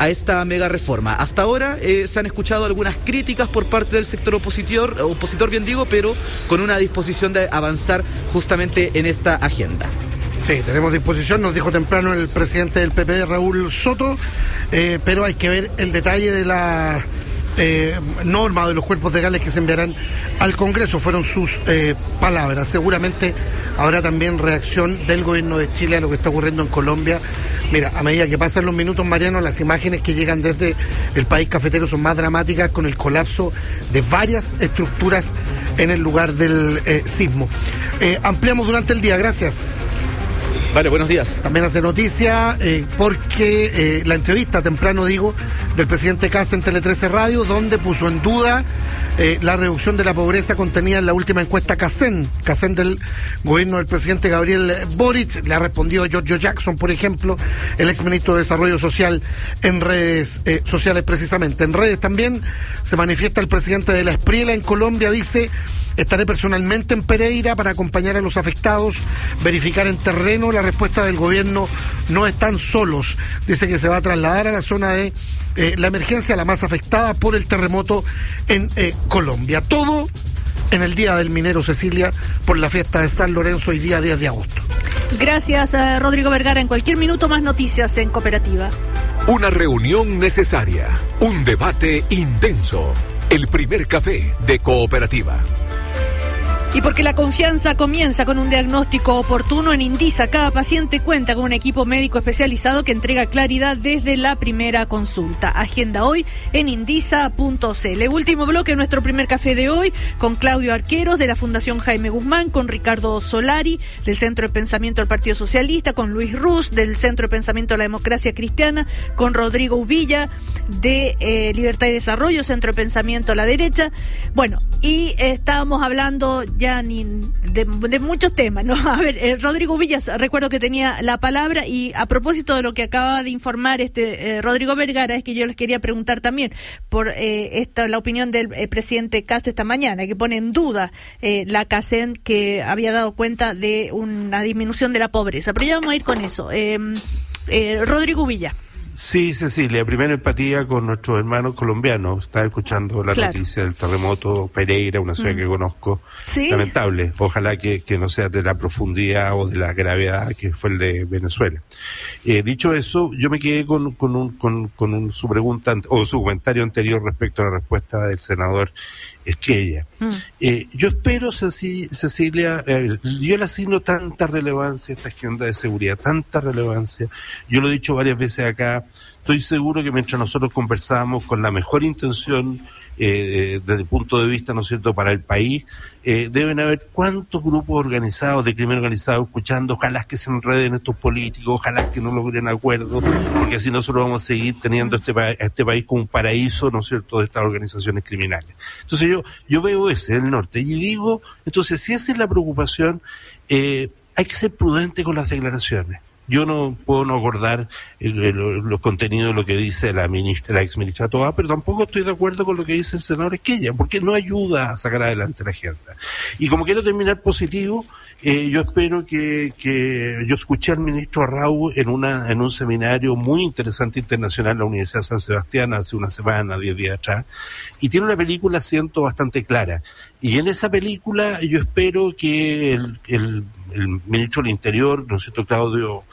a esta mega reforma. Hasta ahora se han escuchado algunas críticas por parte del sector opositor bien digo, pero con una disposición de avanzar justamente en esta agenda. Sí, tenemos disposición, nos dijo temprano el presidente del PP, Raúl Soto, pero hay que ver el detalle de la norma de los cuerpos legales que se enviarán al Congreso. Fueron sus palabras. Seguramente habrá también reacción del gobierno de Chile a lo que está ocurriendo en Colombia. Mira, a medida que pasan los minutos, Mariano, las imágenes que llegan desde el país cafetero son más dramáticas, con el colapso de varias estructuras en el lugar del sismo. Ampliamos durante el día, gracias. Vale, buenos días. También hace noticia porque la entrevista, temprano digo, del presidente Kast en Tele 13 Radio, donde puso en duda la reducción de la pobreza contenida en la última encuesta CACEN del gobierno del presidente Gabriel Boric. Le ha respondido Giorgio Jackson, por ejemplo, el exministro de Desarrollo Social, en redes sociales precisamente. En redes también se manifiesta el presidente de la Espriela en Colombia, dice: estaré personalmente en Pereira para acompañar a los afectados, verificar en terreno la respuesta del gobierno, no están solos. Dice que se va a trasladar a la zona de la emergencia, la más afectada por el terremoto en Colombia. Todo en el Día del Minero, Cecilia, por la fiesta de San Lorenzo, hoy día 10 de agosto. Gracias, Rodrigo Vergara. En cualquier minuto más noticias en Cooperativa. Una reunión necesaria, un debate intenso, el primer café de Cooperativa. Y porque la confianza comienza con un diagnóstico oportuno, en Indisa cada paciente cuenta con un equipo médico especializado que entrega claridad desde la primera consulta. Agenda hoy en indisa.cl. Último bloque, nuestro primer café de hoy, con Claudio Arqueros de la Fundación Jaime Guzmán, con Ricardo Solari del Centro de Pensamiento del Partido Socialista, con Luis Ruz del Centro de Pensamiento de la Democracia Cristiana, con Rodrigo Uvilla de Libertad y Desarrollo, Centro de Pensamiento a la Derecha. Bueno, y estábamos hablando ya de muchos temas, ¿no? A ver, Rodrigo Villas, recuerdo que tenía la palabra, y a propósito de lo que acaba de informar Rodrigo Vergara, es que yo les quería preguntar también por la opinión del presidente Kast esta mañana, que pone en duda la CACEN, que había dado cuenta de una disminución de la pobreza. Pero ya vamos a ir con eso. Rodrigo Villa. Sí, Cecilia, primero empatía con nuestros hermanos colombianos. Estaba escuchando la noticia del terremoto Pereira, una ciudad que conozco. ¿Sí? Lamentable. Ojalá que no sea de la profundidad o de la gravedad que fue el de Venezuela. Dicho eso, yo me quedé con su pregunta o su comentario anterior respecto a la respuesta del senador Esquella. Yo espero, Cecilia, yo le asigno tanta relevancia a esta agenda de seguridad, tanta relevancia. Yo lo he dicho varias veces acá. Estoy seguro que mientras nosotros conversamos con la mejor intención desde el punto de vista, ¿no es cierto?, para el país, deben haber cuántos grupos organizados de crimen organizado escuchando, ojalá que se enreden estos políticos, ojalá que no logren acuerdos, porque así nosotros vamos a seguir teniendo este país como un paraíso, ¿no es cierto?, de estas organizaciones criminales. Entonces yo veo ese, el norte, y digo, entonces si esa es la preocupación, hay que ser prudente con las declaraciones. Yo no puedo no acordar los contenidos de lo que dice la ex ministra Toá, pero tampoco estoy de acuerdo con lo que dice el senador Esquella, porque no ayuda a sacar adelante la agenda. Y como quiero terminar positivo, yo espero que yo escuché al ministro Arrau en un seminario muy interesante internacional en la Universidad de San Sebastián hace una semana, 10 días atrás, y tiene una película, siento, bastante clara. Y en esa película yo espero que el ministro del Interior, ¿no es cierto?, Claudio,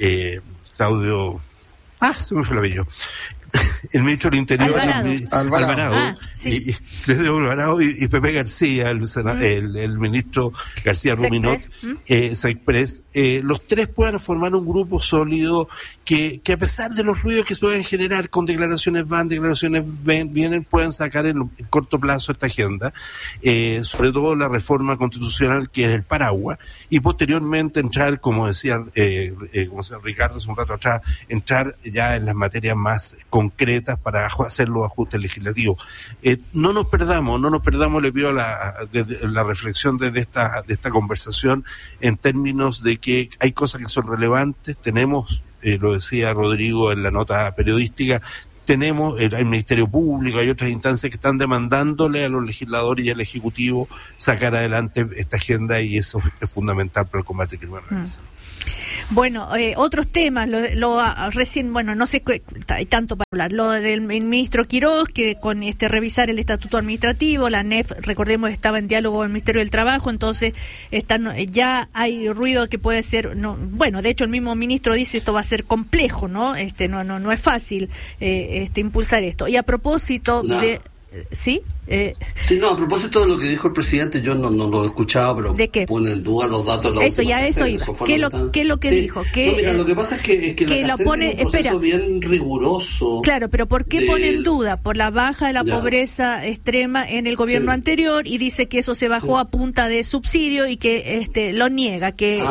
se me fue el apellido. El ministro del Interior, Alvarado, sí. y Pepe García, el ministro García Ruminot, Saicpress, los tres puedan formar un grupo sólido que a pesar de los ruidos que se pueden generar con declaraciones vienen, puedan sacar en corto plazo esta agenda, sobre todo la reforma constitucional que es el paraguas, y posteriormente entrar, como decía Ricardo hace un rato atrás, entrar ya en las materias más concretas para hacer los ajustes legislativos. No nos perdamos, le pido la reflexión de esta conversación en términos de que hay cosas que son relevantes, tenemos, lo decía Rodrigo en la nota periodística, tenemos el Ministerio Público, hay otras instancias que están demandándole a los legisladores y al Ejecutivo sacar adelante esta agenda, y eso es fundamental para el combate al crimen organizado. Bueno, otros temas, recién, no sé, hay tanto para hablar, lo del ministro Quiroz, que con revisar el estatuto administrativo, la NEF, recordemos, estaba en diálogo con el Ministerio del Trabajo, entonces ya hay ruido que puede ser, de hecho el mismo ministro dice esto va a ser complejo, ¿no? No es fácil impulsar esto. Y a propósito de... ¿Sí? Sí, a propósito de lo que dijo el presidente, yo no lo he escuchado, pero pone en duda los datos de la eso iba. ¿Qué es lo que dijo? Mira, lo que pasa es que la pone, es un proceso bien riguroso. Claro, pero ¿por qué pone en duda? Por la baja de la pobreza extrema en el gobierno anterior, y dice que eso se bajó a punta de subsidio y que lo niega,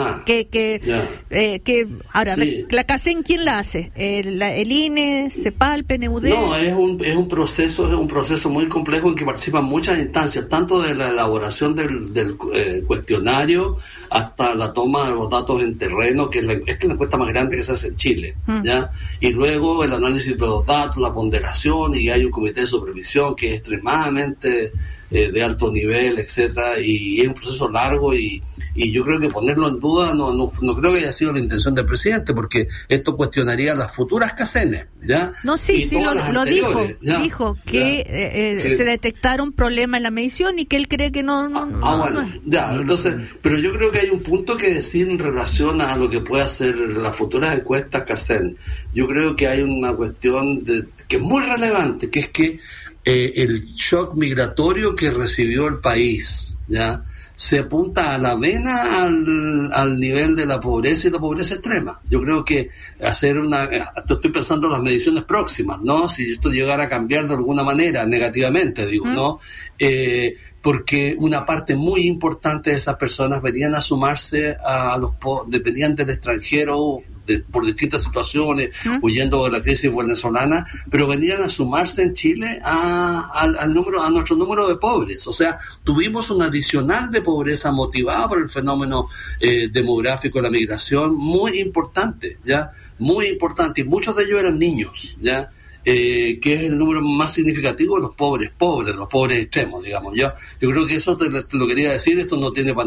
ahora, la CACEN, ¿quién la hace? ¿El INE, CEPAL, PNUD? No, es un proceso muy complejo en que participan muchas instancias, tanto de la elaboración del cuestionario hasta la toma de los datos en terreno, que esta es la encuesta más grande que se hace en Chile, ¿ya? Y luego el análisis de los datos, la ponderación, y hay un comité de supervisión que es extremadamente de alto nivel, etcétera, y es un proceso largo y yo creo que ponerlo en duda no creo que haya sido la intención del presidente, porque esto cuestionaría las futuras CACENes, ¿ya? No, sí, lo dijo que se detectaron problemas en la medición y que él cree que entonces, pero yo creo que hay un punto que decir en relación a lo que puede hacer las futuras encuestas CACEN. Yo creo que hay una cuestión que es muy relevante, que es que el shock migratorio que recibió el país, ¿ya?, se apunta a la vena al nivel de la pobreza y la pobreza extrema. Yo creo que estoy pensando en las mediciones próximas, ¿no? Si esto llegara a cambiar de alguna manera, negativamente, digo, ¿no? Porque una parte muy importante de esas personas venían a sumarse venían del extranjero por distintas situaciones, huyendo de la crisis venezolana, pero venían a sumarse en Chile a nuestro número de pobres. O sea, tuvimos un adicional de pobreza motivada por el fenómeno demográfico de la migración muy importante, ¿ya? Muy importante, y muchos de ellos eran niños, ¿ya? Que es el número más significativo de los pobres, los pobres extremos, digamos. Yo creo que eso te lo quería decir. Esto no tiene,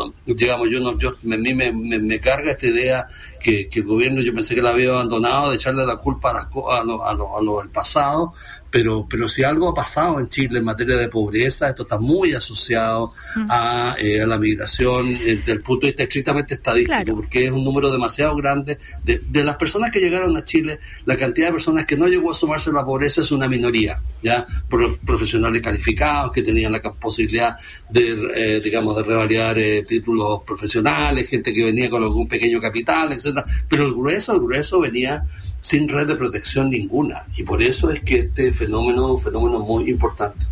a mí me carga esta idea que el gobierno, yo pensé que la había abandonado, de echarle la culpa a lo del pasado, pero si algo ha pasado en Chile en materia de pobreza, esto está muy asociado a la migración desde el punto de vista estrictamente estadístico, porque es un número demasiado grande de las personas que llegaron a Chile. La cantidad de personas que no llegó a sumarse a la pobreza es una minoría, ya, profesionales calificados que tenían la posibilidad de revalidar títulos profesionales, gente que venía con algún pequeño capital, etcétera, pero el grueso venía sin red de protección ninguna, y por eso es que este fenómeno es un fenómeno muy importante.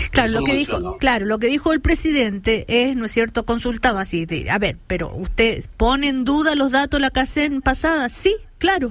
Lo que dijo el presidente es, ¿no es cierto?, consultaba así, pero ¿usted pone en duda los datos de la CACEN pasada? Sí, claro.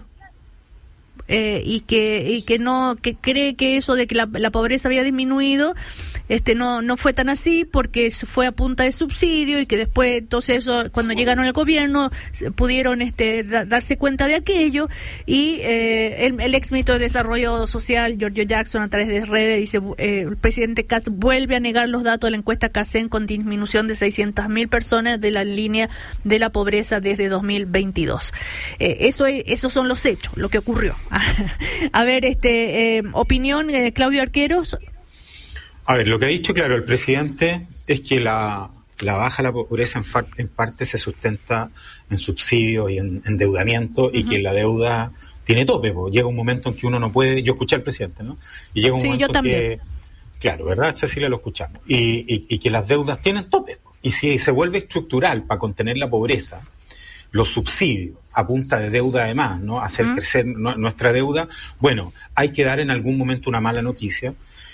Y que cree que eso de que la pobreza había disminuido no fue tan así, porque fue a punta de subsidio, y que después, entonces, eso, cuando llegaron al gobierno pudieron darse cuenta de aquello, y el ex ministro de Desarrollo Social, Giorgio Jackson, a través de redes dice, el presidente Kast vuelve a negar los datos de la encuesta CACEN con disminución de 600.000 personas de la línea de la pobreza desde 2022. Esos son los hechos, lo que ocurrió. A ver, opinión, Claudio Arqueros. A ver, lo que ha dicho, claro, el presidente es que la baja de la pobreza en parte se sustenta en subsidios y en endeudamiento, y que la deuda tiene tope, llega un momento en que uno no puede. Yo escuché al presidente, ¿no? Y llega un momento que, claro, ¿verdad, Cecilia? Lo escuchamos. Y que las deudas tienen tope. Y si se vuelve estructural para contener la pobreza, los subsidios a punta de deuda, además, ¿no?, hacer crecer nuestra deuda, bueno, hay que dar en algún momento una mala noticia,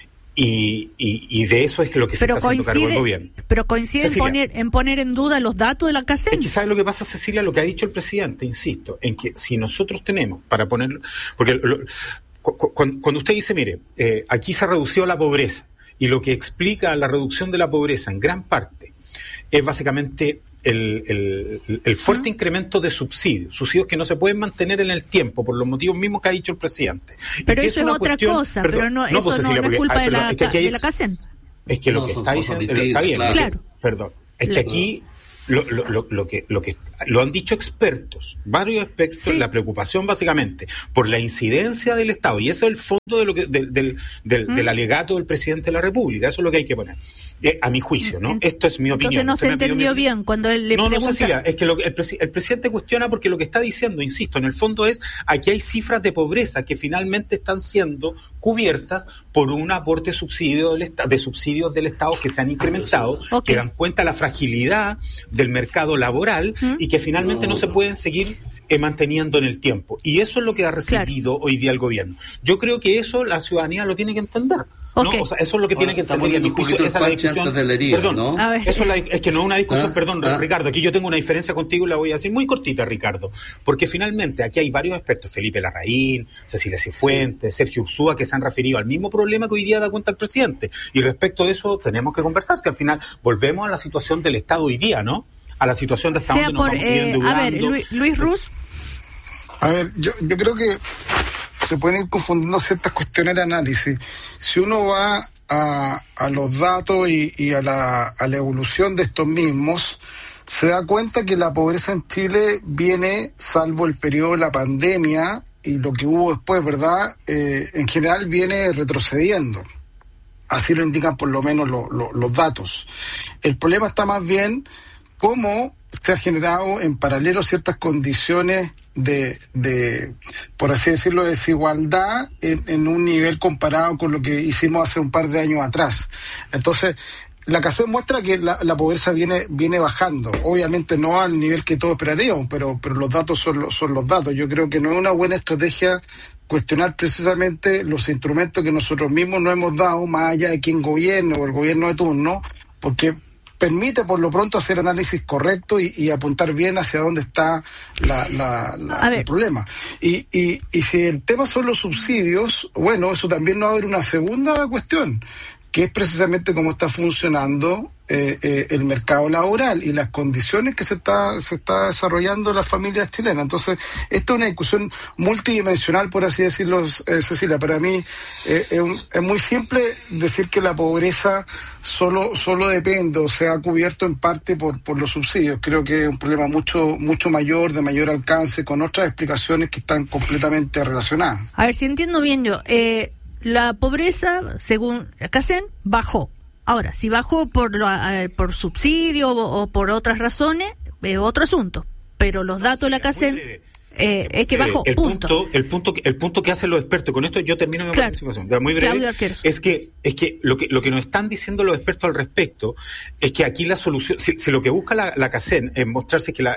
y de eso es que lo que se está haciendo cargo el gobierno. Pero coincide en poner en duda los datos de la CACEN. Es que ¿sabes lo que pasa, Cecilia? Lo que ha dicho el presidente, insisto, en que si nosotros tenemos para ponerlo, porque cuando usted dice, mire, aquí se redució la pobreza, y lo que explica la reducción de la pobreza en gran parte es básicamente el fuerte incremento de subsidios que no se pueden mantener en el tiempo por los motivos mismos que ha dicho el presidente. Pero eso es otra cosa, pero no, eso Cecilia, no es culpa de la CACEN. Es que lo que está diciendo está bien, claro. Perdón, es que aquí lo que lo han dicho expertos, varios expertos, sí. La preocupación básicamente por la incidencia del Estado, y ese es el fondo de lo que del alegato del presidente de la República, eso es lo que hay que poner. A mi juicio, ¿no? Esto es mi opinión. Entonces no se entendió bien cuando él le pregunta... No, Cecilia, es que el presidente cuestiona porque lo que está diciendo, insisto, en el fondo es, aquí hay cifras de pobreza que finalmente están siendo cubiertas por un aporte de subsidios del Estado que se han incrementado, que dan cuenta de la fragilidad del mercado laboral y que finalmente no se pueden seguir manteniendo en el tiempo. Y eso es lo que ha recibido hoy día el gobierno. Yo creo que eso la ciudadanía lo tiene que entender. Okay. ¿No? O sea, eso es lo que tiene que entender. Y a mi juicio, esa es la discusión. Perdón, ¿no? Es que no es una discusión, Ricardo, aquí yo tengo una diferencia contigo y la voy a decir muy cortita, Ricardo, porque finalmente aquí hay varios expertos, Felipe Larraín, Cecilia Cifuentes, Sergio Ursúa, que se han referido al mismo problema que hoy día da cuenta el presidente. Y respecto de eso tenemos que conversar, si al final volvemos a la situación del Estado hoy día, ¿no? A la situación de Estado donde nos vamos a seguir endeudando. A ver, Luis Ruz. A ver, yo creo que se pueden ir confundiendo ciertas cuestiones de análisis. Si uno va a los datos y a la evolución de estos mismos, se da cuenta que la pobreza en Chile viene, salvo el periodo de la pandemia y lo que hubo después, ¿verdad? En general viene retrocediendo. Así lo indican por lo menos los datos. El problema está más bien cómo se ha generado en paralelo ciertas condiciones de por así decirlo, desigualdad en un nivel comparado con lo que hicimos hace un par de años atrás. Entonces, la CACEN muestra que la pobreza viene bajando, obviamente no al nivel que todos esperaríamos, pero los datos son los datos. Yo creo que no es una buena estrategia cuestionar precisamente los instrumentos que nosotros mismos nos hemos dado, más allá de quién gobierne o el gobierno de turno, porque permite por lo pronto hacer análisis correcto y apuntar bien hacia dónde está el problema. Y si el tema son los subsidios, bueno, eso también nos va a haber una segunda cuestión, que es precisamente cómo está funcionando el mercado laboral y las condiciones que se está desarrollando en las familias chilenas. Entonces, esta es una discusión multidimensional, por así decirlo, Cecilia. Para mí es muy simple decir que la pobreza solo depende o se ha cubierto en parte por los subsidios. Creo que es un problema mucho mayor, de mayor alcance, con otras explicaciones que están completamente relacionadas. A ver, si entiendo bien yo, la pobreza, según CACEN, bajó. Ahora, si bajó por subsidio o por otras razones, es otro asunto. Pero los datos de la CACEN es que bajó, el punto que hacen los expertos, con esto yo termino mi participación, muy breve, es que lo que nos están diciendo los expertos al respecto es que aquí la solución, si lo que busca la CACEN es mostrarse que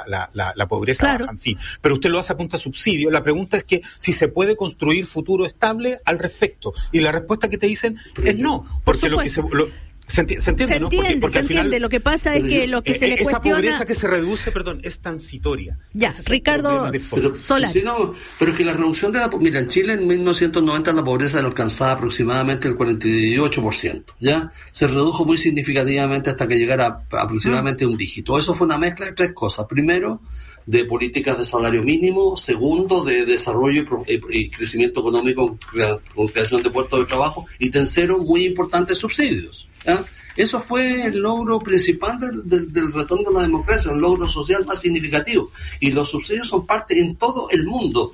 la pobreza baja, en fin, pero usted lo hace a punta de subsidio, la pregunta es que si se puede construir futuro estable al respecto, y la respuesta que te dicen es no, porque lo que se entiende, ¿no? Porque al final, lo que pasa es que lo que se le cuestiona... Esa pobreza que se reduce, es transitoria. Ya, Ricardo Solari. Pero es que la reducción de mira, en Chile en 1990 la pobreza alcanzaba aproximadamente el 48%, ¿ya? Se redujo muy significativamente hasta que llegara aproximadamente un dígito. Eso fue una mezcla de tres cosas. Primero, de políticas de salario mínimo. Segundo, de desarrollo y crecimiento económico con creación de puestos de trabajo. Y tercero, muy importantes subsidios, ¿ya? Eso fue el logro principal del retorno a la democracia, el logro social más significativo. Y los subsidios son parte en todo el mundo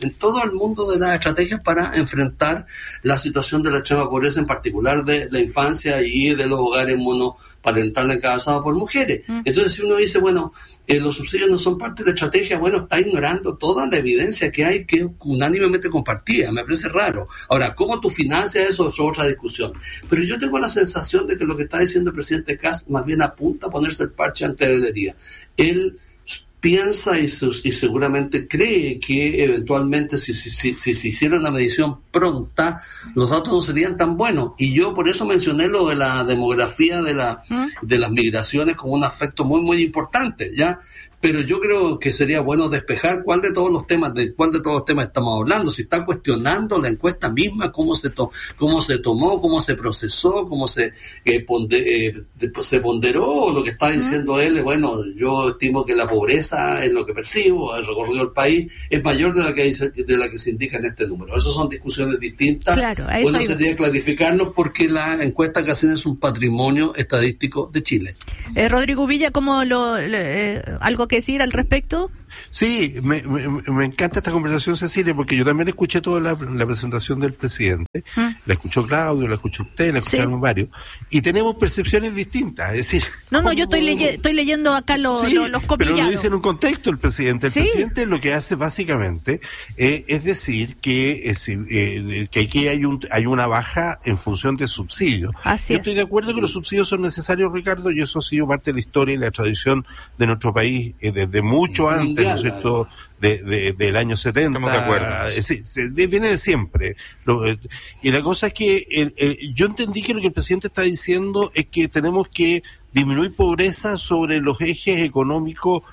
de las estrategias para enfrentar la situación de la extrema pobreza, en particular de la infancia y de los hogares monoparentales encabezados por mujeres. Entonces, si uno dice, bueno, los subsidios no son parte de la estrategia, bueno, está ignorando toda la evidencia que hay, que es unánimemente compartida. Me parece raro. Ahora, ¿cómo tú financias eso? Es otra discusión. Pero yo tengo la sensación de que lo que está diciendo el presidente Kast más bien apunta a ponerse el parche antes de la herida. Él piensa y seguramente cree que eventualmente si se hiciera una medición pronta, los datos no serían tan buenos. Y yo por eso mencioné lo de la demografía de las migraciones como un aspecto muy, muy importante, ¿ya? Pero yo creo que sería bueno despejar cuál de todos los temas estamos hablando. Si está cuestionando la encuesta misma, cómo se tomó, cómo se procesó, cómo se ponderó, o lo que está diciendo él es, bueno, yo estimo que la pobreza, en lo que percibo, el recorrido del país, es mayor de la que se indica en este número. Esas son discusiones distintas. Claro, bueno, sería clarificarnos porque la encuesta que hacen es un patrimonio estadístico de Chile. Rodrigo Villa, ¿cómo algo que decir al respecto? Sí, me encanta esta conversación, Cecilia, porque yo también escuché toda la presentación del presidente, la escuchó Claudio, la escuchó usted, la escucharon varios, y tenemos percepciones distintas, es decir... No, yo estoy leyendo acá los copillados. Pero lo dice en un contexto el presidente. El presidente lo que hace básicamente es decir que aquí hay una baja en función de subsidios. Yo estoy de acuerdo que los subsidios son necesarios, Ricardo, y eso ha sido parte de la historia y la tradición de nuestro país desde mucho antes, ¿no es cierto?, del año 70. Estamos de acuerdo. Viene de siempre. Y la cosa es que yo entendí que lo que el presidente está diciendo es que tenemos que disminuir pobreza sobre los ejes económicos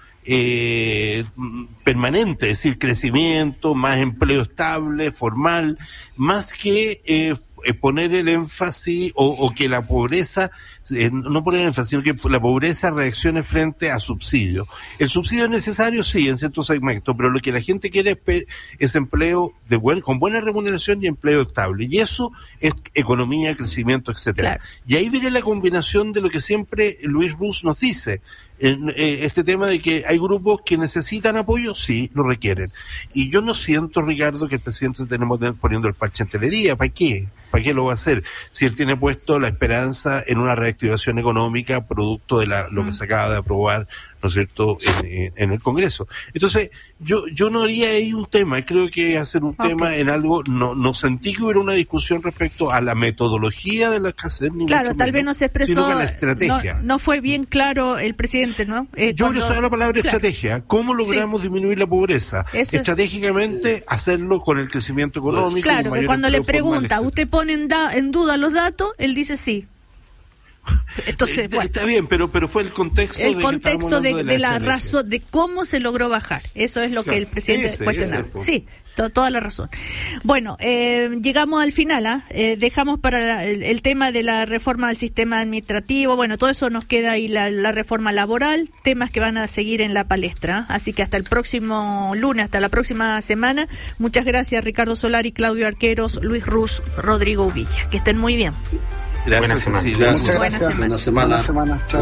permanentes, es decir, crecimiento, más empleo estable, formal, más que poner el énfasis o que la pobreza, no poner énfasis, sino que la pobreza reaccione frente a subsidios. El subsidio es necesario, sí, en ciertos segmentos, pero lo que la gente quiere es empleo con buena remuneración y empleo estable. Y eso es economía, crecimiento, etcétera. Claro. Y ahí viene la combinación de lo que siempre Luis Ruz nos dice, este tema de que hay grupos que necesitan apoyo, sí, lo requieren. Y yo no siento, Ricardo, que el presidente tenemos poniendo el parche en telería. ¿Para qué? ¿Para qué lo va a hacer? Si él tiene puesto la esperanza en una reactivación económica producto de lo que se acaba de aprobar, ¿no es cierto?, en el Congreso. Entonces, yo no haría ahí un tema, creo que hacer un tema en algo, no sentí que hubiera una discusión respecto a la metodología de la CACEN, claro, tal vez no se expresó, sino que la estrategia. No fue bien claro el presidente, ¿no? Yo le uso la palabra estrategia. ¿Cómo logramos disminuir la pobreza? Estratégicamente hacerlo con el crecimiento económico. Claro, que cuando le pregunta, ¿usted pone en duda los datos? Él dice sí. Entonces, bueno, está bien, pero fue el contexto de la razón de cómo se logró bajar. Eso es lo que el presidente cuestionaba. Sí, toda la razón. Bueno, llegamos al final, dejamos para el tema de la reforma del sistema administrativo. Bueno, todo eso nos queda ahí, la reforma laboral, temas que van a seguir en la palestra. Así que hasta el próximo lunes, hasta la próxima semana. Muchas gracias, Ricardo Solari, Claudio Arqueros, Luis Ruz, Rodrigo Villa. Que estén muy bien. Gracias, Cecilia. Buena semana. Chao.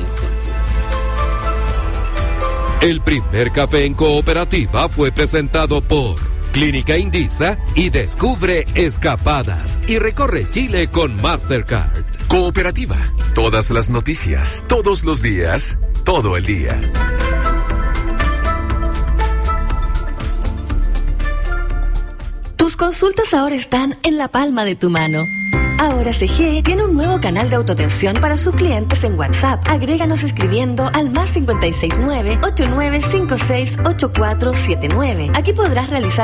El primer café en Cooperativa fue presentado por Clínica Indisa y descubre escapadas y recorre Chile con Mastercard. Cooperativa, todas las noticias, todos los días, todo el día. Tus consultas ahora están en la palma de tu mano. Ahora CGE tiene un nuevo canal de autoatención para sus clientes en WhatsApp. Agréganos escribiendo al +569-8956-8479. Aquí podrás realizar